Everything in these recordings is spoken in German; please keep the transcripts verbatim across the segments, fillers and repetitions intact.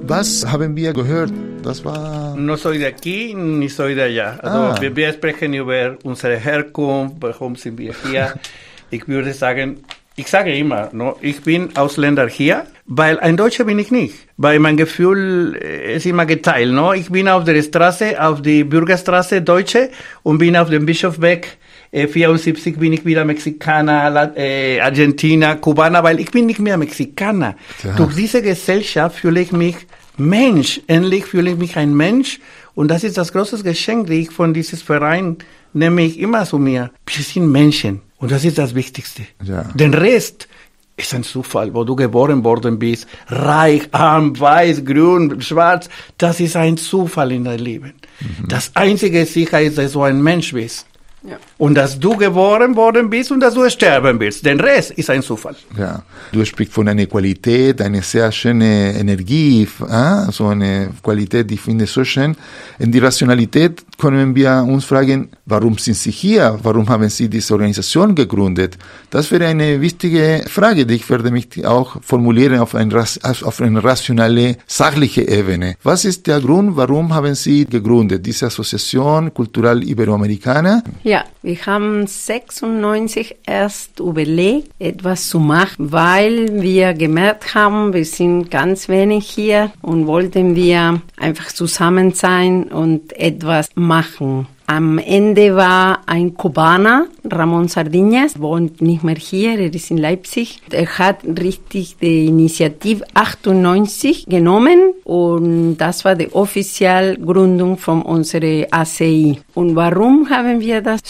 Was haben wir gehört? Das war... No soy de aquí, ni soy de allá. Also Ah. wir, wir sprechen über unsere Herkunft, warum sind wir hier. Ich würde sagen, ich sage immer, no, ich bin Ausländer hier, weil ein Deutscher bin ich nicht. Weil mein Gefühl ist immer geteilt. No? Ich bin auf der Straße, auf die Bürgerstraße Deutsche und bin auf dem Bischofsweg äh, vierundsiebzig bin ich wieder Mexikaner, La- äh, Argentiner, Kubaner, weil ich bin nicht mehr Mexikaner. Ja. Durch diese Gesellschaft fühle ich mich Mensch. Endlich fühle ich mich ein Mensch. Und das ist das große Geschenk, das ich von diesem Verein nehme ich immer zu mir. Wir sind Menschen. Und das ist das Wichtigste. Ja. Den Rest ist ein Zufall, wo du geboren worden bist. Reich, arm, weiß, grün, schwarz. Das ist ein Zufall in deinem Leben. Mhm. Das einzige sicher ist, dass du ein Mensch bist. Ja. Und dass du geboren worden bist und dass du sterben willst. Den Rest ist ein Zufall. Ja, du sprichst von einer Qualität, eine sehr schöne Energie, äh? so eine Qualität, die ich finde so schön. In die Rationalität können wir uns fragen, warum sind Sie hier? Warum haben Sie diese Organisation gegründet? Das wäre eine wichtige Frage, die ich werde mich auch formulieren auf, ein, auf eine rationale, sachliche Ebene. Was ist der Grund, warum haben Sie gegründet, diese Assoziation Cultural Iberoamericana? Ja, wir haben sechsundneunzig erst überlegt, etwas zu machen, weil wir gemerkt haben, wir sind ganz wenig hier und wollten wir einfach zusammen sein und etwas machen. Am Ende war ein Kubaner, Ramon Sardinas, wohnt nicht mehr hier, er ist in Leipzig. Er hat richtig die Initiative achtundneunzig genommen und das war die offizielle Gründung von unserer A C I. Und warum haben wir das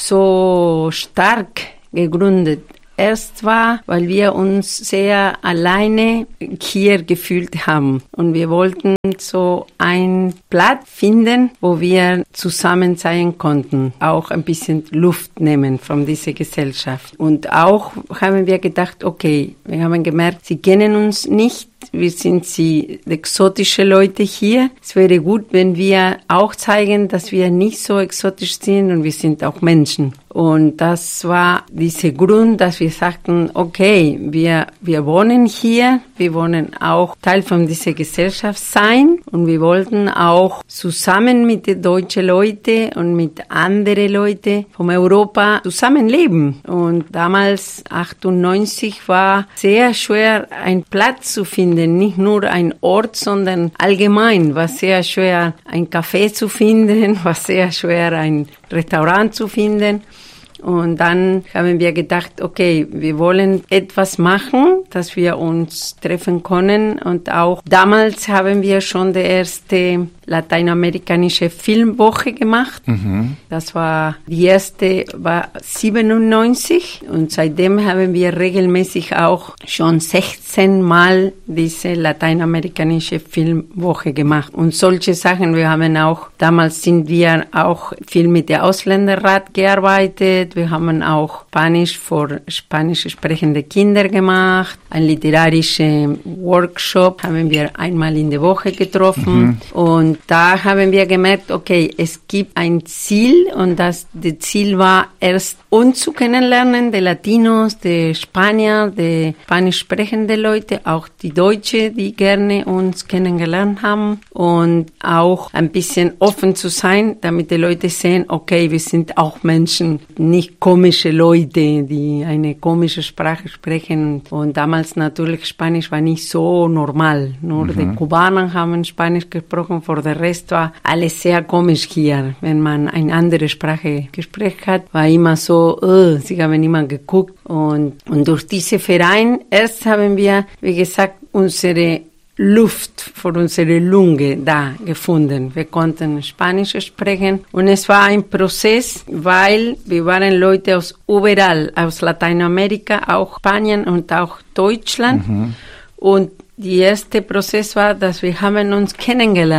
so stark gegründet? Erst war, weil wir uns sehr alleine hier gefühlt haben. Und wir wollten so einen Platz finden, wo wir zusammen sein konnten. Auch ein bisschen Luft nehmen von dieser Gesellschaft. Und auch haben wir gedacht, okay, wir haben gemerkt, sie kennen uns nicht. Wir sind sie exotische Leute hier. Es wäre gut, wenn wir auch zeigen, dass wir nicht so exotisch sind und wir sind auch Menschen. Und das war dieser Grund, dass wir sagten, okay, wir, wir wohnen hier, wir wollen auch Teil von dieser Gesellschaft sein und wir wollten auch zusammen mit den deutschen Leuten und mit anderen Leuten von Europa zusammenleben. Und damals, achtundneunzig, war sehr schwer, einen Platz zu finden, nicht nur ein Ort, sondern allgemein war sehr schwer, ein Café zu finden, war sehr schwer, ein Restaurant zu finden. Und dann haben wir gedacht, okay, wir wollen etwas machen, dass wir uns treffen können. Und auch damals haben wir schon die erste lateinamerikanische Filmwoche gemacht. Mhm. Das war, die erste war siebenundneunzig und seitdem haben wir regelmäßig auch schon sechzehn Mal diese lateinamerikanische Filmwoche gemacht. Und solche Sachen, wir haben auch, damals sind wir auch viel mit der Ausländerrat gearbeitet. Wir haben auch Spanisch für spanisch sprechende Kinder gemacht. Ein literarischer Workshop haben wir einmal in der Woche getroffen. Mhm. Und da haben wir gemerkt, okay, es gibt ein Ziel und das, das Ziel war erst uns zu kennenlernen, die Latinos, die Spanier, die spanisch sprechende Leute, auch die Deutsche, die gerne uns kennengelernt haben und auch ein bisschen offen zu sein, damit die Leute sehen, okay, wir sind auch Menschen, nicht komische Leute, die eine komische Sprache sprechen. Und damals natürlich Spanisch war nicht so normal. Nur mhm. die Kubaner haben Spanisch gesprochen, für den Rest war alles sehr komisch hier. Wenn man eine andere Sprache gesprochen hat, war immer so, uh, sie haben immer geguckt. Und, und durch diesen Verein, erst haben wir, wie gesagt, unsere Luft für unsere Lunge da gefunden. Wir konnten Spanisch sprechen und es war ein Prozess, weil wir waren Leute aus überall, aus Lateinamerika, auch Spanien und auch Deutschland. Mhm. Und der erste Prozess war, dass wir haben uns kennengelernt.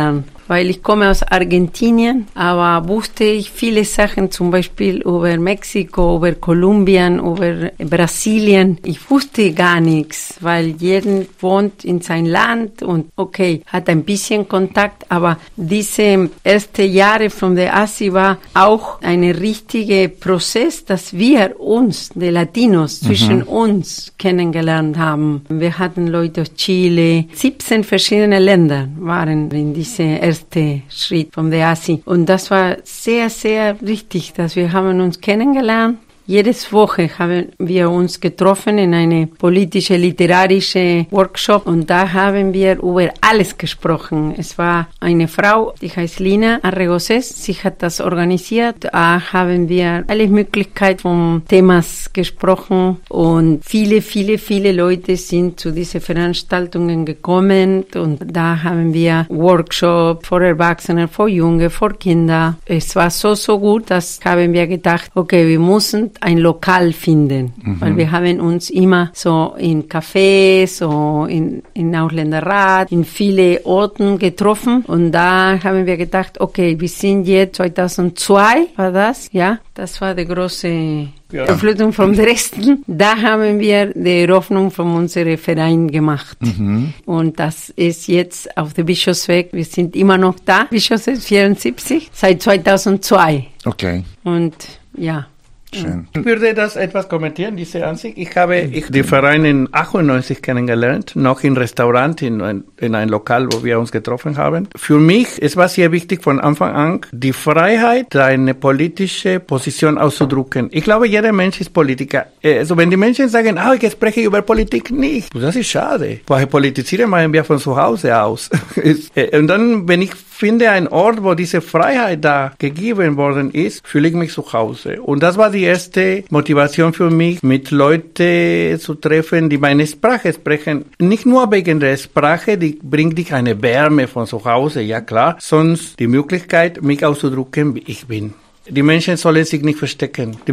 weil ich komme aus Argentinien, aber wusste ich viele Sachen, zum Beispiel über Mexiko, über Kolumbien, über Brasilien. Ich wusste gar nichts, weil jeder wohnt in sein Land und okay, hat ein bisschen Kontakt, aber diese ersten Jahre von der A S I war auch ein richtiger Prozess, dass wir uns, die Latinos, zwischen mhm. uns kennengelernt haben. Wir hatten Leute aus Chile, siebzehn verschiedene Länder waren in diesem ersten Schritt von der A S I. Und das war sehr, sehr richtig, dass wir haben uns kennengelernt. Jede Woche haben wir uns getroffen in eine politische, literarische Workshop und da haben wir über alles gesprochen. Es war eine Frau, die heißt Lina Arregoses, sie hat das organisiert. Da haben wir alle Möglichkeiten von Themas gesprochen und viele, viele, viele Leute sind zu diesen Veranstaltungen gekommen und da haben wir Workshops für Erwachsene, für Junge, für Kinder. Es war so, so gut, dass haben wir gedacht, okay, wir müssen ein Lokal finden, mhm. weil wir haben uns immer so in Cafés, so in, in Ausländerrat, in viele Orten getroffen und da haben wir gedacht, okay, wir sind jetzt zweitausendzwei, war das, ja, das war die große ja. Verflutung vom Dresden. Da haben wir die Eröffnung von unserem Verein gemacht. Mhm. Und das ist jetzt auf der Bischofsweg. Wir sind immer noch da, Bischofsweg vierundsiebzig, seit zweitausendzwei. Okay. Und ja. Schön. Ich würde das etwas kommentieren, diese Ansicht. Ich habe ich den Verein in achtundneunzig kennengelernt, noch im Restaurant, in, in ein Lokal, wo wir uns getroffen haben. Für mich, es war sehr wichtig von Anfang an, die Freiheit, deine politische Position auszudrücken. Ich glaube, jeder Mensch ist Politiker. Also wenn die Menschen sagen, ah, ich spreche über Politik nicht, das ist schade. Weil politisieren machen wir von zu Hause aus. Und dann, wenn ich finde, ein Ort, wo diese Freiheit da gegeben worden ist, fühle ich mich zu Hause. Und das war die erste Motivation für mich, mit Leuten zu treffen, die meine Sprache sprechen. Nicht nur wegen der Sprache, die bringt dich eine Wärme von zu Hause, ja klar, sonst die Möglichkeit, mich auszudrücken, wie ich bin. Die Menschen sollen sich nicht verstecken. Die